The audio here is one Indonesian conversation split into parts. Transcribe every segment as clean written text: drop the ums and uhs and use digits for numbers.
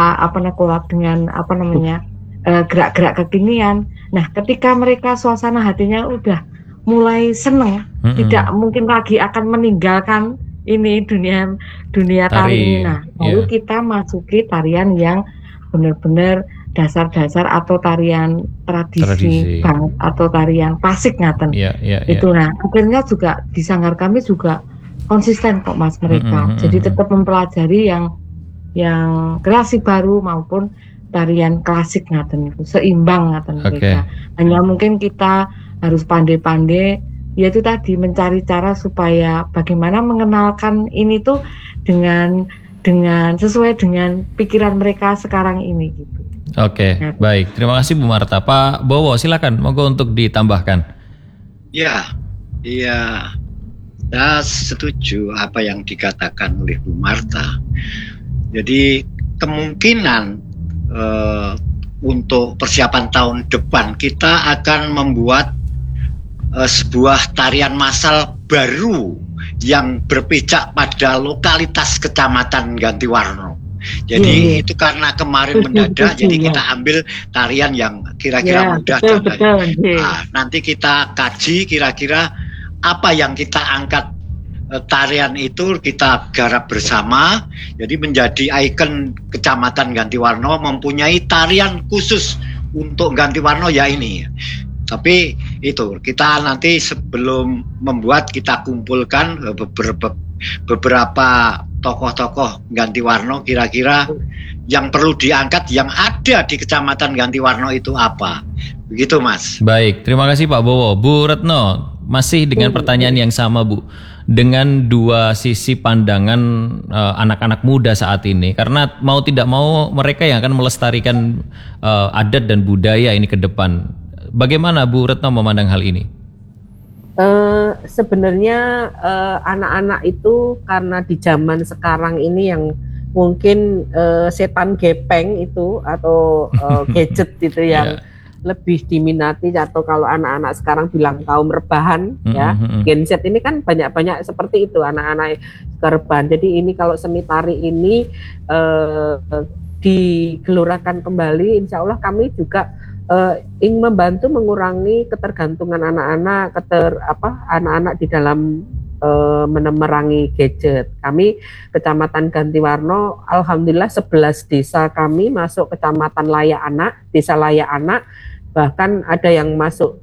kolab dengan gerak-gerak kekinian. Nah, ketika mereka suasana hatinya udah mulai seneng, tidak mungkin lagi akan meninggalkan ini dunia tari ini. Nah, baru kita masuki tarian yang benar-benar dasar-dasar atau tarian tradisi banget atau tarian klasik ngaten. Itu nah, akhirnya juga di sanggar kami juga konsisten kok Mas mereka. Jadi tetap mempelajari yang kreasi baru maupun tarian klasik ngaten itu seimbang ngaten mereka. Hanya mungkin kita harus pandai-pandai yaitu tadi mencari cara supaya bagaimana mengenalkan ini tuh dengan sesuai dengan pikiran mereka sekarang ini gitu. Baik. Terima kasih Bu Marta. Pak Bowo, silakan monggo untuk ditambahkan. Ya, saya setuju apa yang dikatakan oleh Bu Marta. Jadi kemungkinan untuk persiapan tahun depan kita akan membuat sebuah tarian massal baru yang berpijak pada lokalitas Kecamatan Gantiwarno. Jadi itu karena kemarin mendadak, jadi kita ambil tarian yang kira-kira mudah dan nanti kita kaji kira-kira apa yang kita angkat tarian itu kita garap bersama. Jadi menjadi ikon Kecamatan Gantiwarno mempunyai tarian khusus untuk Gantiwarno ya ini. Tapi itu kita nanti sebelum membuat kita kumpulkan beberapa tokoh-tokoh Gantiwarno kira-kira yang perlu diangkat yang ada di Kecamatan Gantiwarno itu apa. Begitu Mas. Baik, terima kasih Pak Bowo. Bu Retno, masih dengan pertanyaan yang sama Bu. Dengan dua sisi pandangan anak-anak muda saat ini, karena mau tidak mau mereka yang akan melestarikan adat dan budaya ini ke depan. Bagaimana Bu Retno memandang hal ini? Sebenarnya anak-anak itu karena di zaman sekarang ini yang mungkin setan gepeng itu atau gadget itu yang lebih diminati, atau kalau anak-anak sekarang bilang kaum rebahan ya, Gen Z ini kan banyak-banyak seperti itu anak-anak rebahan. Jadi ini kalau seni tari ini digelurakan kembali, insya Allah kami juga ingin membantu mengurangi ketergantungan anak-anak di dalam memerangi gadget. Kami Kecamatan Gantiwarno, alhamdulillah 11 desa kami masuk Kecamatan Layak Anak, Desa Layak Anak, bahkan ada yang masuk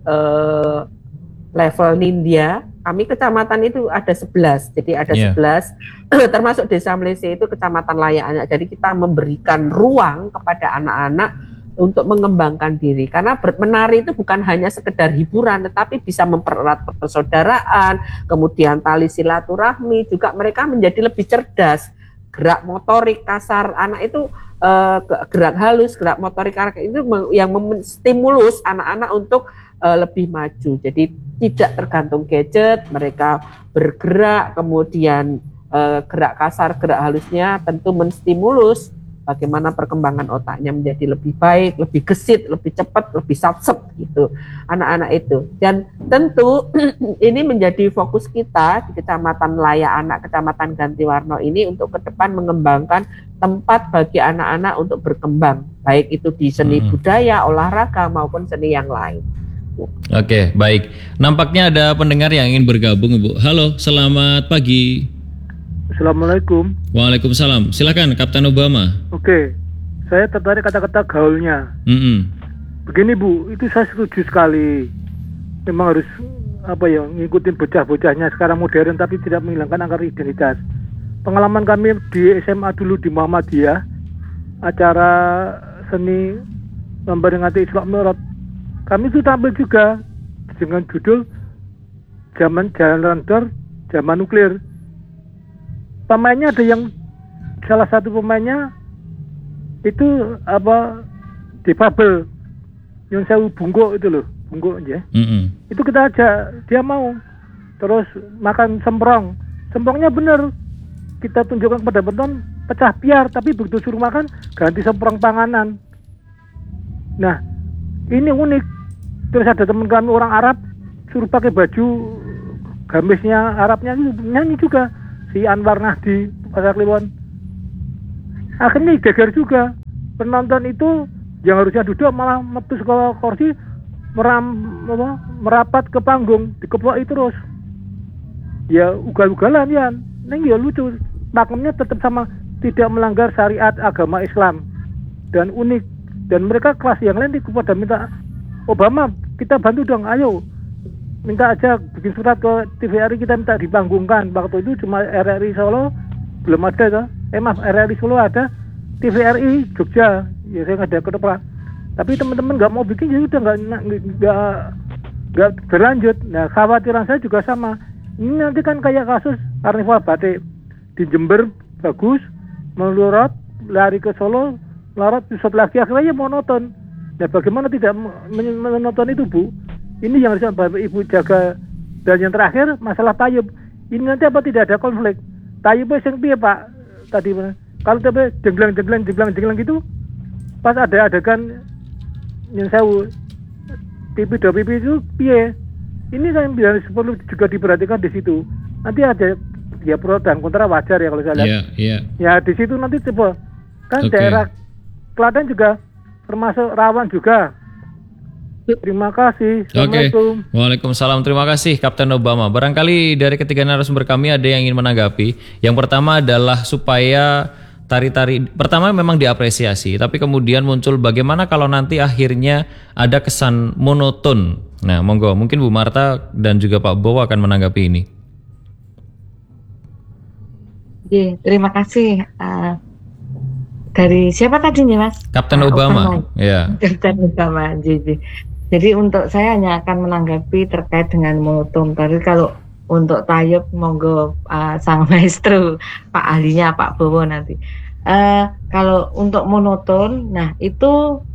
level Nindya. Kami kecamatan itu ada 11, jadi ada 11 termasuk Desa Malaysia itu Kecamatan Layak Anak. Jadi kita memberikan ruang kepada anak-anak untuk mengembangkan diri, karena menari itu bukan hanya sekedar hiburan, tetapi bisa mempererat persaudaraan, kemudian tali silaturahmi, juga mereka menjadi lebih cerdas, gerak motorik kasar anak itu, gerak halus, gerak motorik anak itu yang menstimulus anak-anak untuk lebih maju. Jadi tidak tergantung gadget, mereka bergerak, kemudian gerak kasar, gerak halusnya tentu menstimulus bagaimana perkembangan otaknya menjadi lebih baik, lebih gesit, lebih cepat, lebih sapsep gitu anak-anak itu. Dan tentu ini menjadi fokus kita di Kecamatan Layak Anak, Kecamatan Gantiwarno ini untuk ke depan mengembangkan tempat bagi anak-anak untuk berkembang, baik itu di seni budaya, olahraga maupun seni yang lain. Oke, baik. Nampaknya ada pendengar yang ingin bergabung, Bu. Halo, selamat pagi. Assalamualaikum. Waalaikumsalam. Silakan, Kapten Obama. Oke, saya tertarik kata-kata gaulnya. Begini Bu, itu saya setuju sekali. Memang harus ngikutin bocah-bocahnya sekarang modern, tapi tidak menghilangkan akar identitas. Pengalaman kami di SMA dulu di Muhammadiyah, acara seni memperingati Isra Mi'raj, kami itu tampil juga dengan judul Zaman Jalan Randor, Zaman Nuklir. Pemainnya ada yang salah satu pemainnya itu difabel, yang saya bungkuk itu loh, bungkuk aja. Itu kita ajak, dia mau. Terus makan semprongnya bener. Kita tunjukkan kepada penonton, pecah piar, tapi begitu suruh makan ganti semprong panganan. Nah, ini unik. Terus ada teman kami orang Arab suruh pakai baju gamisnya Arabnya, nyanyi juga. Si Anwar Nahdi Pasar Kliwon. Akhirnya geger juga. penonton itu yang harusnya duduk malah metus ke kursi, merapat ke panggung, dikeploi terus. Ya ugal-ugalan ya, neng ya lucu. Pakemnya tetap sama, tidak melanggar syariat agama Islam dan unik. Dan mereka kelas yang lain pada minta, Obama kita bantu dong, ayo minta aja bikin surat ke TVRI, kita minta dipanggungkan. Waktu itu cuma RRI Solo belum ada toh. Maaf, RRI Solo ada, TVRI Jogja ya saya nggak ada ke depan. Tapi teman-teman nggak mau bikin, ya udah nggak berlanjut. Nah khawatiran saya juga sama. Ini nanti kan kayak kasus Karnival Batik di Jember bagus, melorot lari ke Solo, larut besok lagi, akhirnya monoton. Nah bagaimana tidak menonton itu Bu? Ini yang harus Bapak Ibu jaga. Dan yang terakhir masalah tayub. Ini nanti apa tidak ada konflik? Tayub yang piye Pak? Tadi kalau tapi jenglang gitu, pas ada adegan yang sewu pipi do pipi itu piye? Ini kan perlu juga diperhatikan di situ. Nanti ada ya pro dan kontra, wajar ya kalau saya lihat. Ya di situ nanti coba kan daerah Klaten juga termasuk rawan juga. Terima kasih. Assalamualaikum. Waalaikumsalam. Terima kasih Kapten Obama. Barangkali dari ketiga narasumber kami ada yang ingin menanggapi. Yang pertama adalah supaya tari-tari pertama memang diapresiasi, tapi kemudian muncul bagaimana kalau nanti akhirnya ada kesan monoton. Nah, monggo, mungkin Bu Marta dan juga Pak Bowo akan menanggapi ini. Terima kasih. Dari siapa tadinya Mas? Kapten Obama. Ya. Kapten Obama. Jadi untuk saya hanya akan menanggapi terkait dengan monoton. Tapi kalau untuk tayub monggo sang maestro, Pak ahlinya Pak Bowo nanti. Kalau untuk monoton, nah itu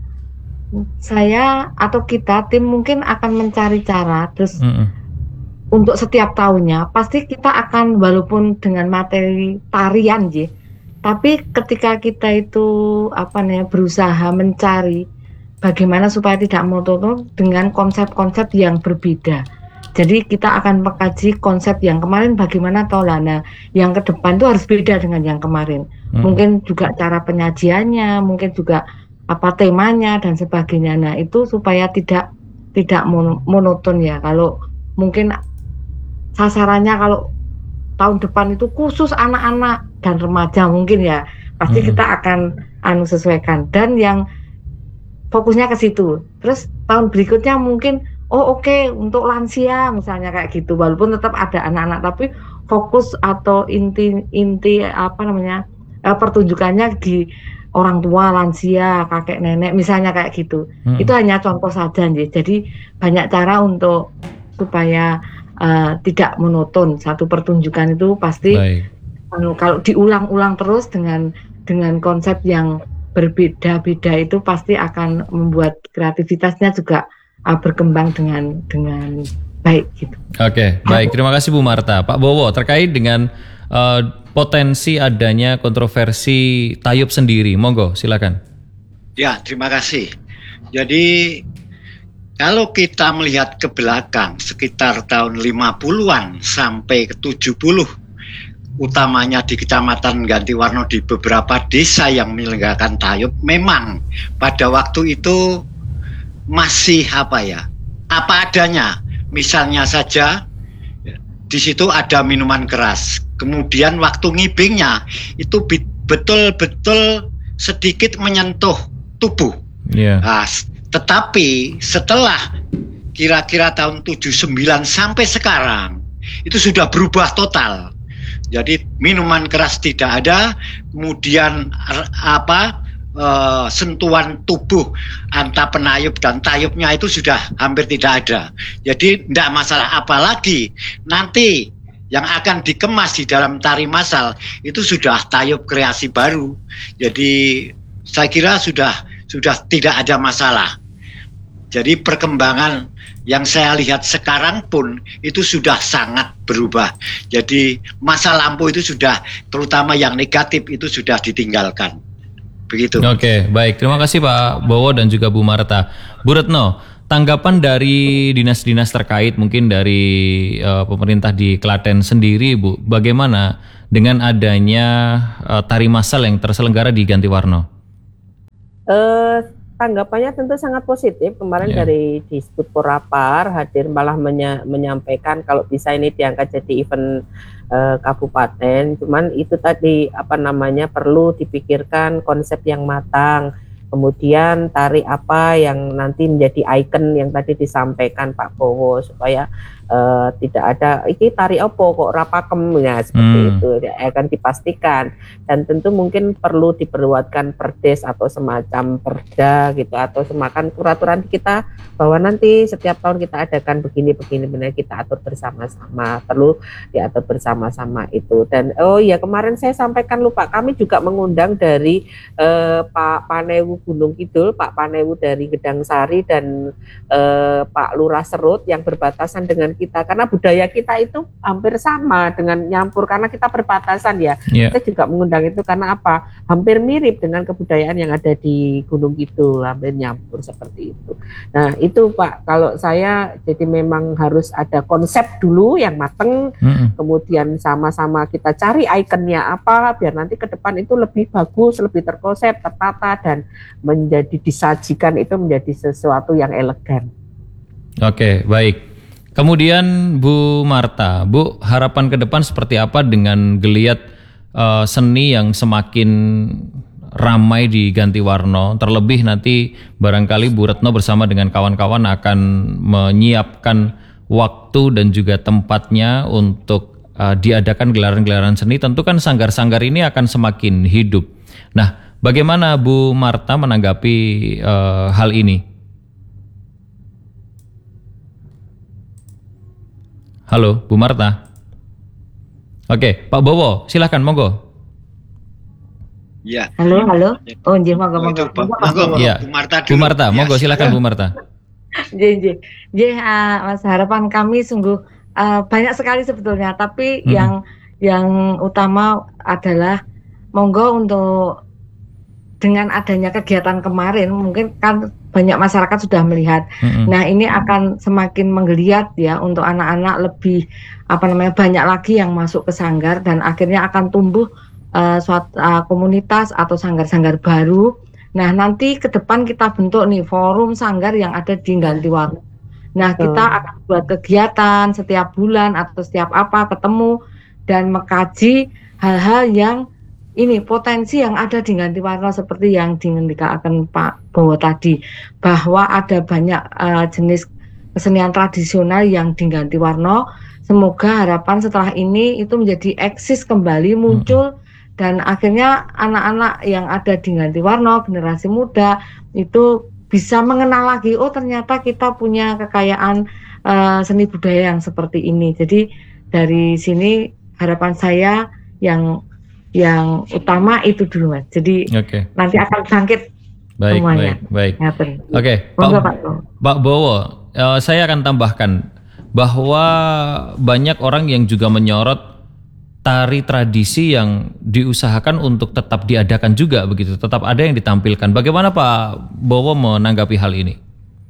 saya atau kita tim mungkin akan mencari cara terus untuk setiap tahunnya pasti kita akan, walaupun dengan materi tarian tapi ketika kita itu berusaha mencari bagaimana supaya tidak monoton dengan konsep-konsep yang berbeda. Jadi kita akan mengkaji konsep yang kemarin bagaimana Taulana, yang ke depan itu harus beda dengan yang kemarin. Mungkin juga cara penyajiannya, mungkin juga temanya dan sebagainya. Nah itu supaya tidak monoton ya. Kalau mungkin sasarannya kalau tahun depan itu khusus anak-anak dan remaja mungkin ya, pasti kita akan sesuaikan dan yang fokusnya ke situ. Terus tahun berikutnya mungkin oke, untuk lansia misalnya kayak gitu, walaupun tetap ada anak-anak tapi fokus atau inti pertunjukannya di orang tua, lansia, kakek nenek misalnya kayak gitu. Itu hanya contoh saja jadi banyak cara untuk supaya tidak monoton. Satu pertunjukan itu pasti kalau diulang-ulang terus dengan konsep yang berbeda-beda itu pasti akan membuat kreativitasnya juga berkembang dengan baik gitu. Oke, baik. Terima kasih Bu Marta. Pak Bowo, terkait dengan potensi adanya kontroversi tayub sendiri, monggo silakan. Ya, terima kasih. Jadi kalau kita melihat ke belakang sekitar tahun 50-an sampai ke 70, utamanya di Kecamatan Gantiwarno di beberapa desa yang menyelenggarakan tayub, memang pada waktu itu masih apa adanya. Misalnya saja di situ ada minuman keras, kemudian waktu ngibingnya itu betul-betul sedikit menyentuh tubuh. Nah, tetapi setelah kira-kira tahun 79 sampai sekarang itu sudah berubah total. Jadi minuman keras tidak ada, kemudian sentuhan tubuh antara penayub dan tayubnya itu sudah hampir tidak ada. Jadi tidak masalah, apalagi nanti yang akan dikemas di dalam tari massal itu sudah tayub kreasi baru. Jadi saya kira sudah tidak ada masalah. Jadi perkembangan yang saya lihat sekarang pun itu sudah sangat berubah. Jadi masa lampu itu sudah, terutama yang negatif itu sudah ditinggalkan. Begitu. Oke, baik. Terima kasih Pak Bowo dan juga Bu Marta. Bu Retno, tanggapan dari dinas-dinas terkait, mungkin dari pemerintah di Klaten sendiri, Bu, bagaimana dengan adanya tari massal yang terselenggara di Gantiwarno? Tanggapannya tentu sangat positif. Kemarin dari Disbud Porapar hadir malah menyampaikan kalau bisa ini diangkat jadi event kabupaten. Cuman itu tadi perlu dipikirkan konsep yang matang. Kemudian tari apa yang nanti menjadi ikon yang tadi disampaikan Pak Bowo supaya tidak ada iki tari opo kok rapakem ya seperti itu ya, akan dipastikan. Dan tentu mungkin perlu diperbuatkan perdes atau semacam perda gitu atau semakan peraturan kita bahwa nanti setiap tahun kita adakan begini benar kita atur bersama-sama, perlu diatur bersama-sama itu. Dan kemarin saya sampaikan lupa, kami juga mengundang dari Pak Panewu Gunung Kidul, Pak Panewu dari Gedang Sari dan Pak Lurah Serut yang berbatasan dengan kita, karena budaya kita itu hampir sama dengan nyampur karena kita berbatasan ya. Kita juga mengundang itu karena apa? Hampir mirip dengan kebudayaan yang ada di Gunung Kidul, hampir nyampur seperti itu. Nah itu Pak, kalau saya jadi memang harus ada konsep dulu yang mateng, kemudian sama-sama kita cari ikonnya apa biar nanti ke depan itu lebih bagus, lebih terkonsep, tertata dan menjadi disajikan itu menjadi sesuatu yang elegan. Oke, baik. Kemudian Bu Marta, Bu, harapan ke depan seperti apa dengan geliat seni yang semakin ramai di Gantiwarno? Terlebih nanti barangkali Bu Retno bersama dengan kawan-kawan akan menyiapkan waktu dan juga tempatnya untuk diadakan gelaran-gelaran seni. Tentu kan sanggar-sanggar ini akan semakin hidup. Nah, bagaimana Bu Marta menanggapi hal ini? Halo, Bu Marta. Oke, Pak Bowo, silahkan, monggo. Ya. Halo. Oh, nggih, monggo. Iya, Bu Marta, monggo silahkan Bu Marta. Nggih. Mas, harapan kami sungguh banyak sekali sebetulnya, tapi yang utama adalah monggo untuk dengan adanya kegiatan kemarin mungkin kan banyak masyarakat sudah melihat. Nah, ini akan semakin menggeliat ya untuk anak-anak lebih banyak lagi yang masuk ke sanggar dan akhirnya akan tumbuh suatu komunitas atau sanggar-sanggar baru. Nah, nanti ke depan kita bentuk nih forum sanggar yang ada di Gantiwarno. Nah, kita akan buat kegiatan setiap bulan atau setiap ketemu dan mengkaji hal-hal yang ini potensi yang ada di Gantiwarno seperti yang dingendikaken Pak Bowo tadi, bahwa ada banyak jenis kesenian tradisional yang di Gantiwarno. Semoga harapan setelah ini itu menjadi eksis kembali muncul dan akhirnya anak-anak yang ada di Gantiwarno, generasi muda itu bisa mengenal lagi, oh ternyata kita punya kekayaan seni budaya yang seperti ini. Jadi dari sini harapan saya yang utama itu dulu Mas. Jadi nanti akan bangkit semuanya. Baik. Oke, Pak Bowo, saya akan tambahkan bahwa banyak orang yang juga menyorot tari tradisi yang diusahakan untuk tetap diadakan juga begitu, tetap ada yang ditampilkan. Bagaimana Pak Bowo menanggapi hal ini?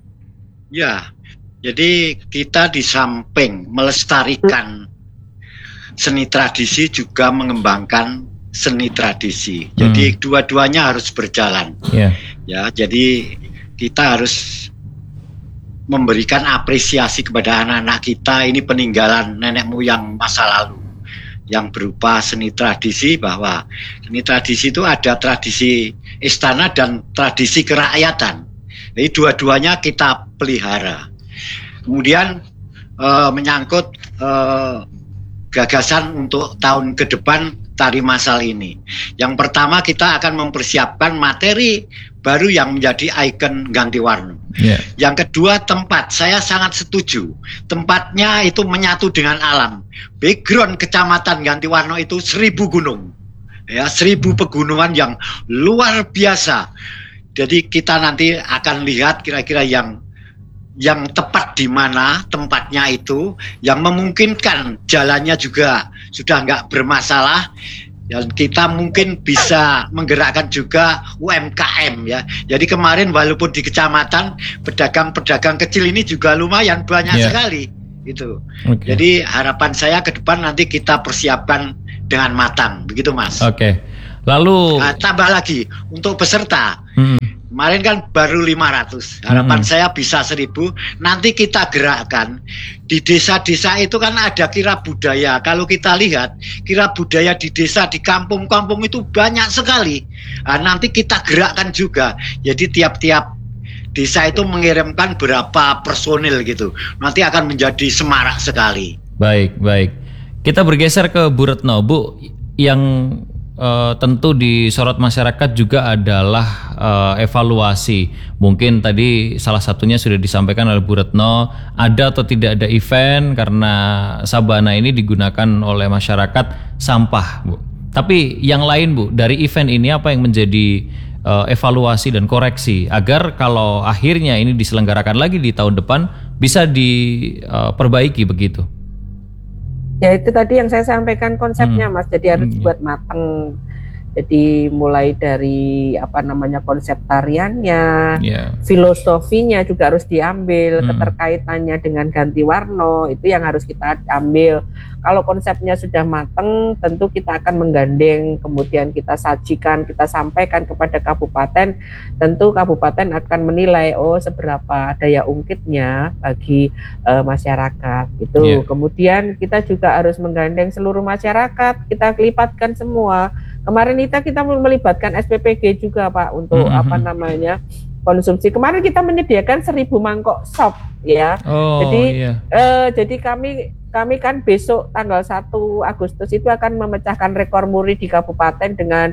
Ya, jadi kita di samping melestarikan seni tradisi juga mengembangkan seni tradisi. Jadi dua-duanya harus berjalan. Ya, jadi kita harus memberikan apresiasi kepada anak-anak kita. Ini peninggalan nenek moyang masa lalu yang berupa seni tradisi, bahwa seni tradisi itu ada tradisi istana dan tradisi kerakyatan. Jadi dua-duanya kita pelihara. Kemudian menyangkut gagasan untuk tahun ke depan tari masal ini. Yang pertama kita akan mempersiapkan materi baru yang menjadi ikon Gantiwarno. Yang kedua tempat, saya sangat setuju. Tempatnya itu menyatu dengan alam. Background kecamatan Gantiwarno itu 1000 gunung. Ya, 1000 pegunungan yang luar biasa. Jadi kita nanti akan lihat kira-kira yang tepat di mana tempatnya itu, yang memungkinkan jalannya juga sudah nggak bermasalah, dan kita mungkin bisa menggerakkan juga UMKM ya. Jadi kemarin walaupun di kecamatan pedagang-pedagang kecil ini juga lumayan banyak sekali itu. Jadi harapan saya ke depan nanti kita persiapkan dengan matang, begitu Mas. Lalu tambah lagi untuk peserta. Kemarin kan baru 500. Harapan saya bisa 1000. Nanti kita gerakkan. Di desa-desa itu kan ada kira budaya. Kalau kita lihat kira budaya di desa, di kampung-kampung itu banyak sekali. Nah, nanti kita gerakkan juga. Jadi tiap-tiap desa itu mengirimkan berapa personil gitu. Nanti akan menjadi semarak sekali. Baik. Kita bergeser ke Bu Retno. Bu, yang tentu disorot masyarakat juga adalah evaluasi. Mungkin tadi salah satunya sudah disampaikan oleh Bu Retno, ada atau tidak ada event karena Sabana ini digunakan oleh masyarakat sampah, Bu. Tapi yang lain, Bu, dari event ini apa yang menjadi evaluasi dan koreksi agar kalau akhirnya ini diselenggarakan lagi di tahun depan bisa diperbaiki begitu? Ya itu tadi yang saya sampaikan konsepnya, Mas. Jadi harus buat mateng. Jadi mulai dari konsep tariannya, filosofinya juga harus diambil, keterkaitannya dengan ganti warna itu yang harus kita ambil. Kalau konsepnya sudah matang, tentu kita akan menggandeng, kemudian kita sajikan, kita sampaikan kepada kabupaten. Tentu kabupaten akan menilai seberapa daya ungkitnya bagi masyarakat. Itu kemudian kita juga harus menggandeng seluruh masyarakat, kita libatkan semua. Kemarin kita melibatkan SPPG juga, Pak, untuk konsumsi. Kemarin kita menyediakan 1000 mangkok sop, ya. Jadi kami kan besok tanggal 1 Agustus itu akan memecahkan rekor muri di kabupaten dengan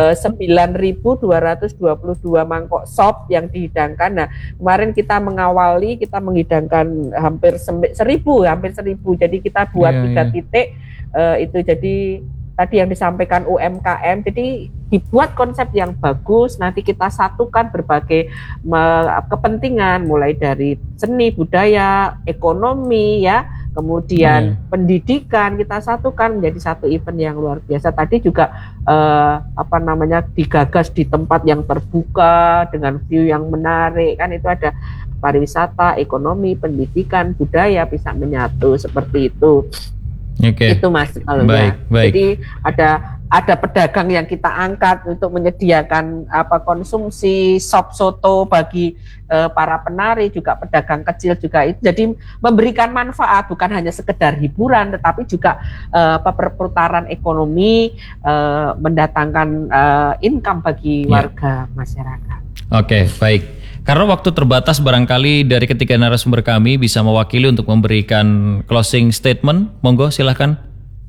9.222 mangkok sop yang dihidangkan. Nah, kemarin kita mengawali, kita menghidangkan hampir 1.000. Jadi kita buat 3 titik itu. Jadi tadi yang disampaikan UMKM, jadi dibuat konsep yang bagus, nanti kita satukan berbagai kepentingan, mulai dari seni, budaya, ekonomi, ya, kemudian pendidikan, kita satukan menjadi satu event yang luar biasa. Tadi juga digagas di tempat yang terbuka dengan view yang menarik, kan itu ada pariwisata, ekonomi, pendidikan, budaya bisa menyatu seperti itu. Itu, Mas, kalau baik. Jadi ada pedagang yang kita angkat untuk menyediakan konsumsi sop soto bagi para penari, juga pedagang kecil juga itu. Jadi memberikan manfaat, bukan hanya sekedar hiburan, tetapi juga perputaran ekonomi, mendatangkan income bagi warga masyarakat. Oke, baik. Karena waktu terbatas, barangkali dari ketiga narasumber kami bisa mewakili untuk memberikan closing statement. Monggo, silahkan.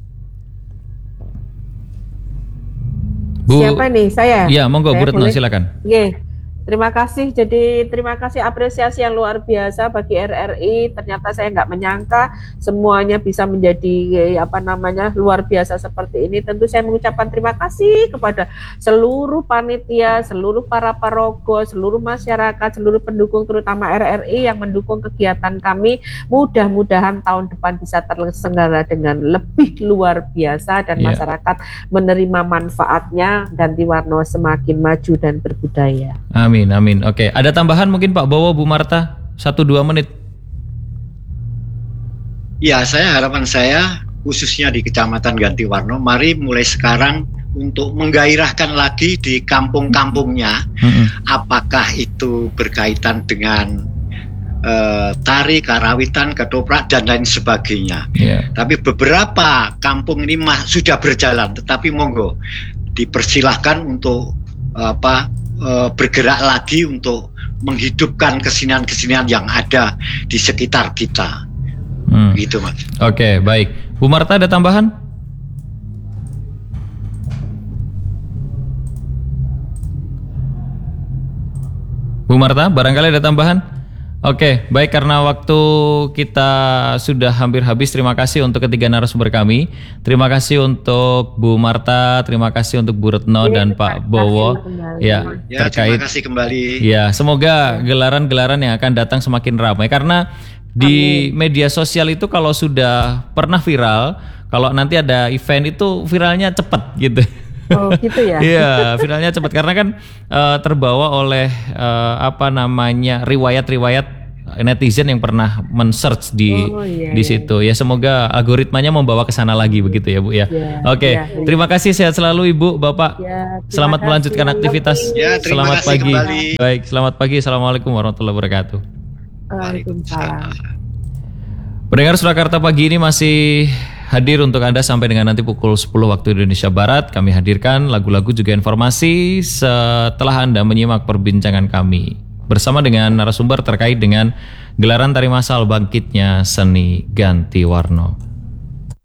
Bu, siapa nih? Saya? Ya, monggo, Bu Retno, silakan. Terima kasih. Jadi terima kasih, apresiasi yang luar biasa bagi RRI. Ternyata saya nggak menyangka semuanya bisa menjadi luar biasa seperti ini. Tentu saya mengucapkan terima kasih kepada seluruh panitia, seluruh para parogo, seluruh masyarakat, seluruh pendukung, terutama RRI yang mendukung kegiatan kami. Mudah-mudahan tahun depan bisa terselenggara dengan lebih luar biasa dan masyarakat menerima manfaatnya, ganti warna semakin maju dan berbudaya. Amin. Oke, ada tambahan mungkin Pak Bowo, Bu Marta, 1-2 menit. Ya, harapan saya khususnya di Kecamatan Gantiwarno, mari mulai sekarang untuk menggairahkan lagi di kampung-kampungnya. Apakah itu berkaitan dengan tari, karawitan, ketoprak dan lain sebagainya. Tapi beberapa kampung ini sudah berjalan, tetapi monggo dipersilahkan untuk bergerak lagi untuk menghidupkan kesenian-kesenian yang ada di sekitar kita. Gitu, Mas. Oke, baik. Bu Marta, ada tambahan? Bu Marta, barangkali ada tambahan? Oke, baik, karena waktu kita sudah hampir habis. Terima kasih untuk ketiga narasumber kami. Terima kasih untuk Bu Marta, terima kasih untuk Bu Retno dan Pak Bowo. Terkait. Terima kasih kembali. Ya, semoga gelaran-gelaran yang akan datang semakin ramai, karena di media sosial itu kalau sudah pernah viral, kalau nanti ada event itu viralnya cepat gitu. Oh gitu ya? Iya, viralnya cepat karena kan terbawa oleh riwayat-riwayat netizen yang pernah men-search di situ. Ya semoga algoritmanya membawa ke sana lagi begitu ya Bu ya. Oke, terima kasih, sehat selalu Ibu, Bapak. Selamat melanjutkan aktivitas. Selamat pagi. Kembali. Baik, selamat pagi. Assalamualaikum warahmatullahi wabarakatuh. Waalaikumsalam. Pendengar Surakarta pagi ini masih hadir untuk Anda sampai dengan nanti pukul 10 waktu Indonesia Barat. Kami hadirkan lagu-lagu juga informasi setelah Anda menyimak perbincangan kami bersama dengan narasumber terkait dengan gelaran tari massal Bangkitnya Seni Ganti Warna.